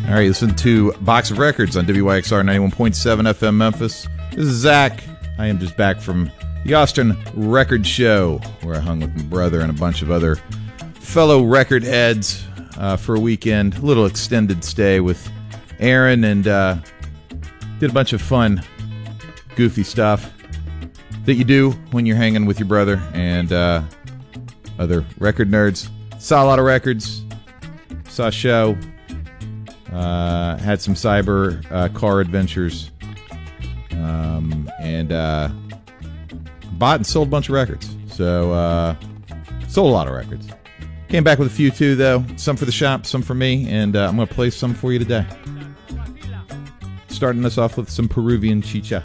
All right, listen to Box of Records on WYXR 91.7 FM Memphis. This is Zach. I am just back from the Austin Record Show, where I hung with my brother and a bunch of other fellow record heads for a weekend. A little extended stay with Aaron, and did a bunch of fun, goofy stuff that you do when you're hanging with your brother and other record nerds. Saw a lot of records. Saw a show. Had some cyber car adventures, and bought and sold a bunch of records. So sold a lot of records. Came back with a few too, though. Some for the shop, some for me, and I'm going to play some for you today. Starting us off with some Peruvian chicha.